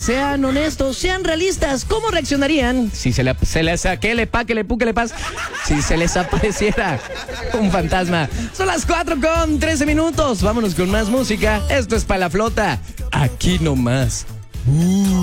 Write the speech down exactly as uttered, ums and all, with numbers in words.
sean honestos, sean realistas. ¿Cómo reaccionarían si se, le, se les saque le pa, que le pu, que le pas, si se les apareciera un fantasma? Son las cuatro con trece minutos. Vámonos con más música. Esto es Pa' la Flota. Aquí nomás. Uh.